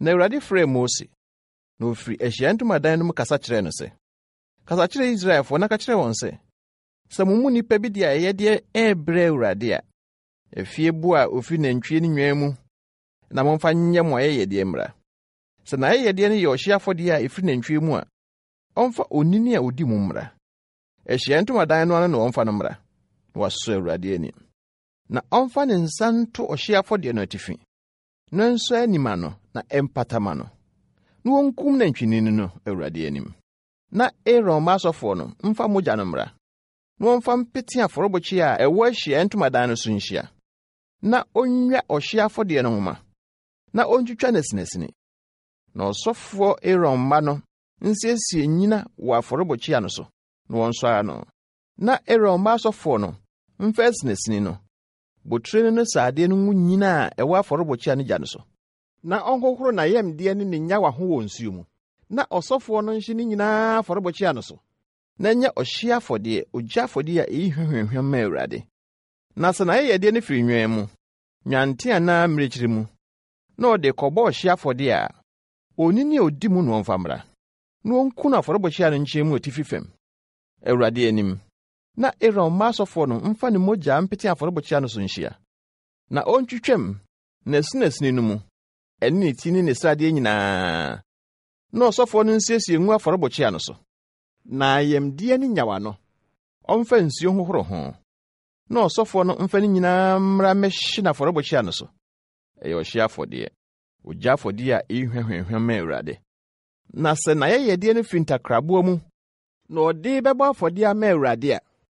Na Awurade frɛ Mose, na ofiri Ahyiae Ntomadan no mu kasa kyerɛ no sɛ, kasa kyerɛ Israelfo na ka kyerɛ wɔn sɛ, sɛ mo mu nnipa bi de ayɛdeɛ ɛbrɛ Awurade a, efie bo a ofiri nantwie ne nwan mu, na momfa nyɛ mo ayɛyɛdeɛ mmra. Sɛ na ayɛyɛdeɛ no yɛ ɔhye afɔdeɛ a efiri nantwie mu a, ɔmfa onini a odi mu mmra. Ahyiae Ntomadan no ano na ɔmfa no mmra, na wasɔ Awurade ani. Na ɔmfa ne nsa nto ɔhye afɔdeɛ no atifi, na nsɔ anim ano na ɛmpatama no. Na wonkum nantwinini no Awurade anim. Na Aaron mma asɔfoɔ no mfa mogya no mmra, na wɔmfa mpete afɔrebɔkye a ɛwɔ Ahyiae Ntomadan no so nhyia. Na onwa ɔhye afɔdeɛ no nhoma, na ontwitwa n'asinasini. Na ɔsɔfoɔ Aaron mma no nsiesie nnyina wɔ afɔrebɔkye no so, na wɔnsɔ ano. Na Aaron mma asɔfoɔ no mfa asinasini no, botire no saadeɛ no ngu nnyina a ɛwɔ afɔrebɔkye no gya no so. Na ɔnhohoro n'ayamdeɛ ne ne nyawa ho wɔ nsuo mu. Na ɔsɔfoɔ no nhye ne nyinaa afɔrebɔkye no so. Na nyɛ ɔhye afɔdeɛ, ogya afɔdeɛ a ɛyi hwehwehwɛ ma Awurade. Na sɛ n'ayɛyɛdeɛ no firi nwan mu, nwante anaa mmirekyiri mu, na ɔde kɔbɔ ɔhye afɔdeɛ a, onini a odi mu na ɔmfa mmra, na ɔnku no afɔrebɔkye no nkyɛn mu atifi fam, Awurade anim. Na Aaron mma asɔfoɔ no mfa ne mogya mpete afɔrebɔkye no so nhyia. Na ɔntwitwam n'asinasini no mu, ɛne ne ti ne ne sradeɛ nyinaa. Na ɔsɔfoɔ no nsiesie ngu afɔrebɔkye no so. Na ayamdeɛ ne nyawa no, ɔmfa nsuo hohoro ho. Na ɔsɔfoɔ no mfa ne nyinaa mmra mmɛhye n'afɔrebɔkye no so. Ɛyɛ ɔhye afɔdeɛ, ogya afɔdeɛ a ɛhwehwehwɛ ma Awurade. Na sɛ n'ayɛyɛdeɛ no firi ntakraboa mu, na ɔde bɛbɔ afɔdeɛ ama Awurade a,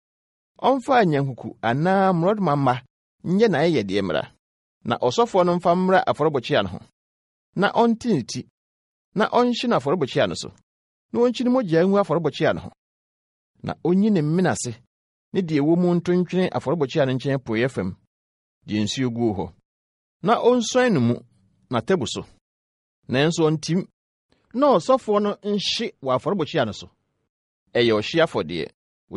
ɔmfa anyankuku anaa mmorɔdoma mma nyɛ n'ayɛyɛdeɛ mmra. Na ɔsɔfoɔ no mfa mmra afɔrebɔkye no ho, na ɔnte ne ti, na ɔnhye no afɔrebɔkye no so, na ɔnkyi ne mogya ngu afɔrebɔkye no ho. Na onyi ne mmene ase, ne deɛ ɛwɔ mu nto ntwene afɔrebɔkye no nkyɛn poeɛ fam, de nsuo guu hɔ. Na ɔnsɔn no mu n'atabu so, nanso ɔntim. Na ɔsɔfoɔ no nhye wɔ afɔrebɔkye no so. Ɛyɛ ɔhye afɔdeɛ.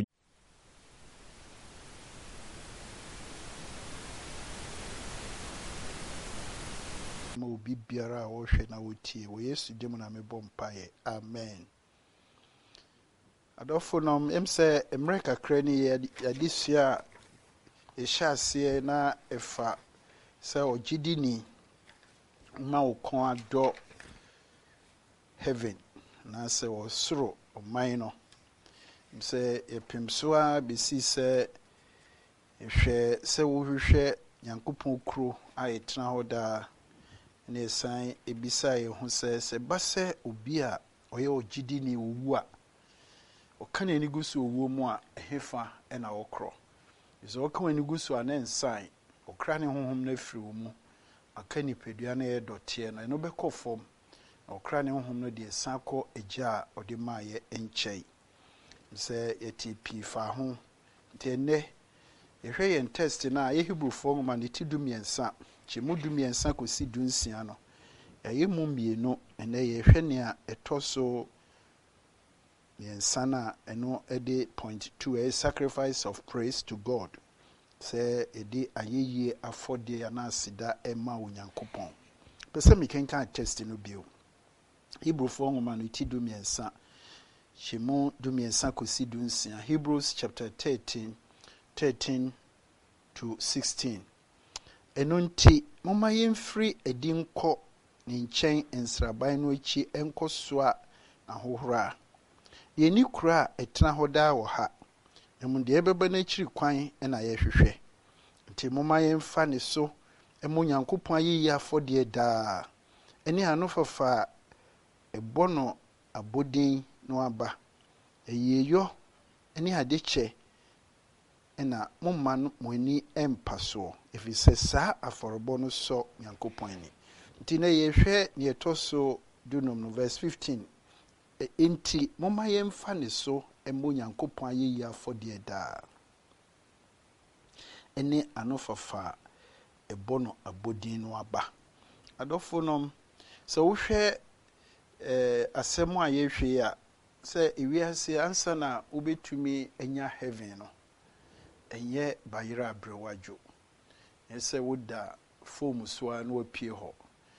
Ma obi biara a wɔhwɛ na wɔtie wɔ Yesu dim na mebɔ mpaeɛ. Amen. Adɔfo nom sɛ mmerɛ kakra ni yɛde sua a ɛhyɛ aseɛ na ɛfa sɛ ɔgyedini ma wo kɔn adɔ heaven na sɛ wɔsoro ɔman no. Sɛ yɛpem so a bɛsi sɛ yɛhwɛ sɛ wohwehwɛ Nyankopɔn kuro a yɛtena hɔ daa, na yɛsan ebisa yɛn ho sɛ ba sɛ obi a ɔyɛ ɔgyedini owu a ɔka n'ani gu so owuo mu a ɛhefa ɛna ɔkorɔ. Sɛ ɔka n'ani gu so a na nsan ɔkra ne honhom no afiri wo mu, aka nipadua no yɛ dɔteɛ no ɛno bɛkɔ fam, na ɔkra ne honhom no deɛ san kɔ agya a ɔde maa yɛ nkyɛn. Sɛ yɛte pii fa ho nti ɛnnɛ yɛhwɛ yɛn test no a yɛ Hebrifoɔ nwoma ne ti 12 kyɛmu 12 kɔsi 16 no, ɛyɛ mu mmienu. Ɛnnɛ yɛhwɛ nea ɛtɔ so mmiɛnsa no a ɛno ɛde point 2 ɛyɛ sacrifice of praise to God, sɛ ɛde ayɛyie afɔdeɛ anaa aseda ɛma Onyankopɔn. Pɛ sɛ mekenkan test no bio. Hebrifoɔ nwoma no ti 12 kyɛmu 12 kɔsi 16. Hebrews chapter 13 to 16. Ɛno nti momma yɛmfiri adi nkɔ ne nkyɛn nsraban no akyi nkɔ soa ahohoro a yɛni kuro a ɛtena hɔ daa wɔ ha, na mu deɛ ɛbɛba n'akyiri kwan na yɛhwehwɛ. Nti momma yɛmfa ne so ɛmo Nyankopɔn ayɛyi afɔdeɛ daa, ɛne ano fafa a ɛbɔ no abɔden no aba, ɛyɛyɔ ne adekyɛ, ɛna momma no mo ani ɛmpa soɔ, ɛfiri sɛ saa afɔrebɔ no sɔ Nyankopɔn ani. Nti na yɛhwɛ ne ɛtɔ so 15 no verse 15. Nti momma yɛmfa ne so ɛmo Nyankopɔn ayɛyi afɔdeɛ daa, ɛne ano fafa a ɛbɔ no abɔden no aba. Adɔfo nom, sɛ wohwɛ asɛm a yɛhwɛ a sɛ ewiase ansa na wobɛtumi anya heaven no, ɛnyɛ bayerɛ abrɛwadwo. Ɛsɛ woda fom so a na wapie hɔ